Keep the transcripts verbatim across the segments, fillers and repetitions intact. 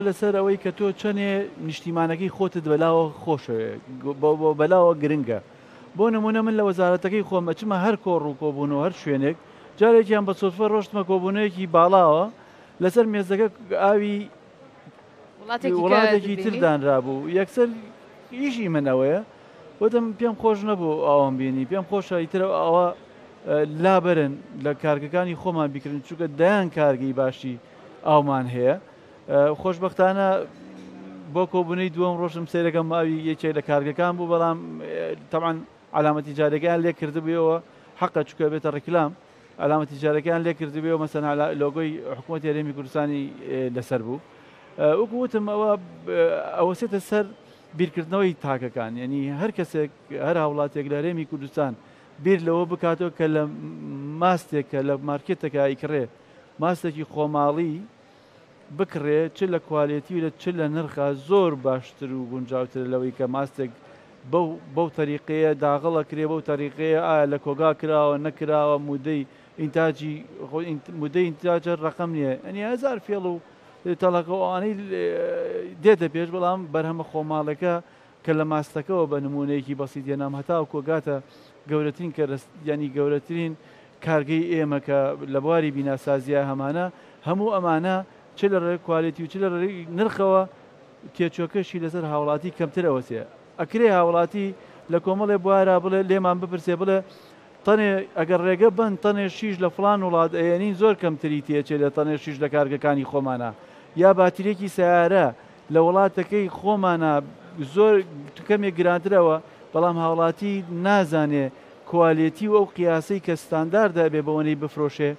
لەسەر ئەوەی کە تۆ چەندێ نیشتیمانەکەی خۆتت بەلاوە خۆشەوێ بەلاوە گرنگە. بۆ نمونە من لە وەزارەتەکەی خۆم ئەچمە هەر کۆڕ و کۆبوونەوە هەر شوێنێک جارێکیان بە سۆفە ڕۆشتمە کۆبوونەیەکی باڵاوە لەسەر مێزەکە ئاوی وڵاتێکی تردانرا بوو یەکسەر ئیشی منەوەیە وتم پێم خۆش نەبوو ئاوام بینی پێم خۆشە ئیتر ئەوە لابرن لە کارگەکانی خۆمان بیکردن چونکە دایان کارگەی باشی ئاومان هەیە. خۆشبەختانە بۆ کۆبوونەی دووەم ڕۆژم سیرەکەم ماوی یەکێک لە کارگەکان بوو بەڵام تەمان علامەتی جارەکەیان لێ کردبوویەوە حەقە چکە بێتە ڕێکلام علامەتی جارەکەیان لێ کردبوویەوە مەسەن لۆگۆی حکوومەتی هەرێمی کوردستانی لەسەر بوو. وەکو وتم ئەوە ئەوەسێتە سەر بیرکردنەوەی تاکەکان یعنی هەر کەسێک هەر هاوڵاتێک لە هەرێمی کوردستان بیر لەوە بکاتەوە کە لە ماستێکە لە مارکێتەکە ئیکڕێ ماستێکی خۆماڵی بکڕێ چ لە کوالیتی و لە چ لە نرخە زۆر باشتر و گونجاوتر لەوەی کە ماستێک بەو تەریقەیە داغڵە کرێ بەو تەریقەیە ئایا لە کۆگا کراوە نەکراوە مودەی ئینتاجی مودەی ئینتاجە ڕقم نییە ئەنی هەزار فێڵ و تەڵەکەوانەی دێتە پێش بەڵام بەرهەمە خۆماڵەکە کە لە ماستەکەەوە بە نمونەیەکی بەسیط دێنام هەتا و کۆگاتە گەورەترین کە ینی گەورەترین کارگەی ئێمە کە لە بواری بیناسازیە هەمانە هەموو ئەمانە چ لە ڕێ کوالیتی و چ لە ڕێ نرخەوە تێچۆکەشی لەسەر هاوڵاتی کەمتر ئەوەسێ ئەکرێ هاوڵاتی لە کۆمەڵێ بوارە بڵێ لێمان بپرسێ بڵێ تەنێ ئەگەر ڕێگە بن تەنێ شیش لە فلان وڵات ئەیەنین زۆر کەمتری تێچێت لە تەنێ شیش لە کارگەکانی خۆمانە یا باتیرێکی سیارە لە وڵاتەکەی خۆمانە زۆر کەمێک گرانترەوە بەڵام هاوڵاتی نازانێ کوالیتی و ئەو قیاسەی کە ستانداردە بێ بەوەنەی بفرۆشێ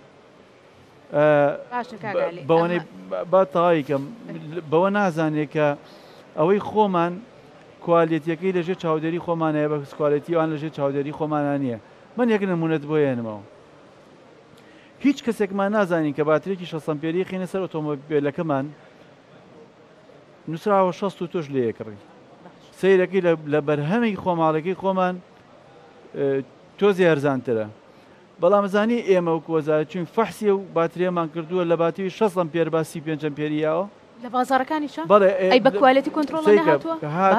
بەوەنەی با تەواویکەم بەوە نازانێت کە ئەوەی خۆمان کوالیتیەکەی لەژێر چاودێری خۆمانەیە بە کوالیتیوان لەژێر چاودێری خۆمانە نییە. من یەک نمونەت بۆ هێنمەوە هیچ کەسێکمان نازانین کە باترێکی شەست ئەمپێری خینە سەر ئۆتۆمۆبیلەکەمان نووسراوە شەست و تۆش لێ یەکڕی سەیرەکەی لە بەرهەمی خۆماڵەکەی خۆمان تۆزی هەرزانترە بەڵام زانی ئێمە و کۆزار چون فەحسی و باترێمان کردووە لە باتوی شەست ئەمپێر با سی پێنج ئەمپێریاوە لە بازارەکانیش ئەی بە کوالیتی کۆنتڕۆڵ نەهاتووە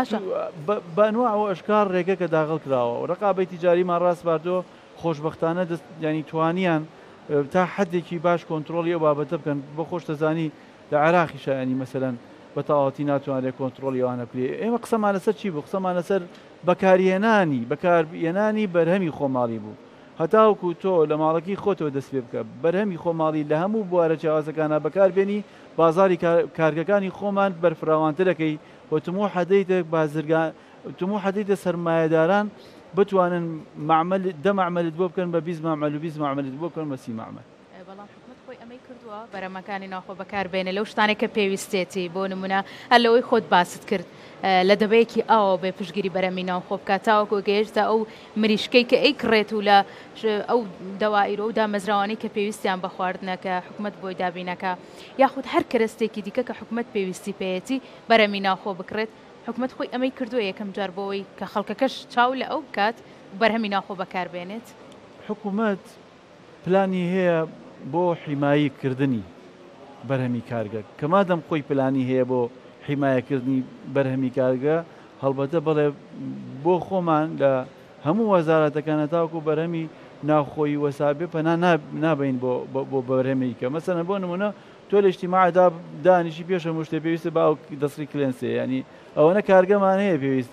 بەنوع و ئەشکار ڕێگە کە داغڵ کراوە و ڕقابەی تیجاریمان ڕاست باردۆ خۆشبەختانە ینی توانیان تا حدێکی باش کۆنتترۆلی ئەو بابەتە بکەن بۆ خۆش دەزانی لە عێراقیشە ینی مەسەرەن بە تەواوەتی ناتوانێت کۆنتترۆلیوانە بکرێ ئێمە قسەمان لەسەر چی بوو قسەمان لەسەر بەکارهێنانی بەکارهێنانی بەرهەمی خۆماڵی بوو هەتاوکو تۆ لە ماڵەکەی خۆتەوە دەست پێ بکە بەرهەمی خۆماڵی لە هەموو بوارە جیاوازەکانە بەکاربێنی بازاری کارگەکانی خۆمان بەرفراوانترەکەی بۆ تمو حەدەیتە بازرگان تمو حەدەیتە سەرمایەداران بتوانن معمل دە معملت بۆ بکەن بە بیست معمل و بیست معملت بۆ بکەن بە سی معمل. بەڵام حکومەت خۆی ئەمەی کردووە بەرەمەکانی ناخۆ بەکاربێنە لەو شتانێک کە پێویستێتی بۆ نمونە هەر لەوەی خۆت باست کرد لە دەبەیەکی ئاوە بێ پشگیری بەرەمی ناوخۆ بکات تاوەکو گەیشتە ئەو مریشکەی کە ئەی کڕێت و لە ئەو دەوائیرە و دامەزراوانی کە پێویستیان بە خواردنەکە حکومەت بۆی دابینەکە یاخود هەر کەرەستێکی دیکە کە حکومەت پێویستی پێیەتی بەرەمی ناوخۆ بکرێت حکومەت خۆی ئەمەی کردووە یەکەم جار بۆەوەی کە خەڵکەکەش چاو لە ئەو بکات بەرهەمی ناخۆ بەکاربێنێت. حکومەت پلانی هەیە بۆ حیماییکردنی بەرهەمی کارگە کەمادەم خۆی پلانی هەیە بۆ حیمایەکردنی بەرهەمی کارگە هەڵبەتە بڵێ بۆ خۆمان لە هەموو وەزارەتەکانە تاوکو بەرهەمی ناوخۆی وەسابێ پەنا نابین بۆ بەرهەمێکە مەسەنە بۆ نمونە تۆ لە ئیجتیماعدا دانیشی پێشە شتێ پێویستە باو دەستری کلێنسێ ینی ئەوەنە کارگەمان هەیە پێویست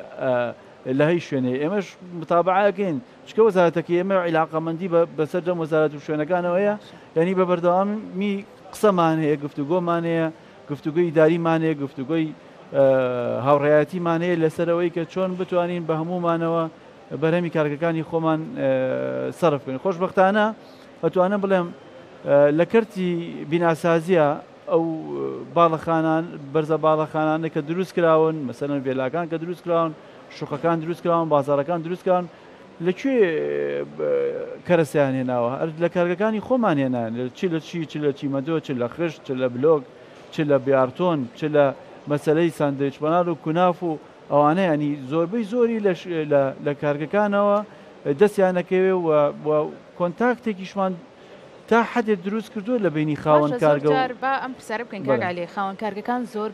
لە هەی شوێنێ ئێمەش متابعەکەین چکە وەزارەتەکە ئێمە عیلاقەمەندی بەسەر جەم وەزارەت و شوێنەکانەوەیە ینی بە بەردەوامی گفتوگۆمان هەیە گفتوگۆمان هەیە گفتوگۆی ئیداریمان هەیە گفتوگۆی هاوڕێیەتیمان هەیە لەسەرەوەی کە چۆن بتوانین بە هەمومانەوە بەرهەمی کارگەکانی خۆمان سەرف بکەین. خۆشبەختانە ئەتوانم بڵێم لە کەرتی بیناسازیە ئەو باڵەخانان بەرزە باڵەخانانە کە دروست کراون مەسەرەن وێلاکان کە دروست کراون شوقەکان دروست کراون بازارەکان دروست کراون لەکوێ کەرەسیان هێناوە لە کارگەکانی خۆمان هێنان چی لە چی چ لە چیمەدۆ چ لە خشت چ لە بلۆک چ لە بیارتۆن چ لە مەسەلەی ساندویچ بەناڵ و کوناف و ئەوانەیە ینی زۆربەی زۆری لە کارگەکانەوە دەستیان نەکەوێ و کۆنتاکتێکیشمان تا حدێک دروست کردووە لە بینی خاوەن کارگە و بە ئەم پرسیارە بکەین کاگالێ خاوەن کارگەکان زۆر